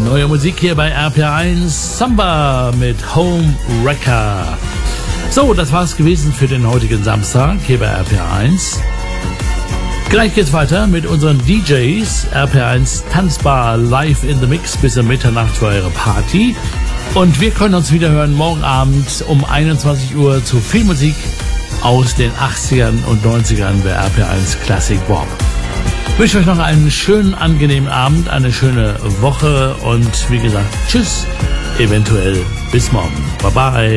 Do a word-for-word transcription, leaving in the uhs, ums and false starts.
Neue Musik hier bei R P R eins, Samba mit Home Wrecker. So, das war's gewesen für den heutigen Samstag hier bei R P R eins. Gleich geht's weiter mit unseren D Js. R P R eins Tanzbar live in the Mix bis um Mitternacht für eure Party. Und wir können uns wieder hören morgen Abend um einundzwanzig Uhr zu viel Musik aus den achtzigern und neunzigern bei R P R eins Classic Bob. Ich wünsche euch noch einen schönen, angenehmen Abend, eine schöne Woche und wie gesagt, tschüss, eventuell bis morgen. Bye bye.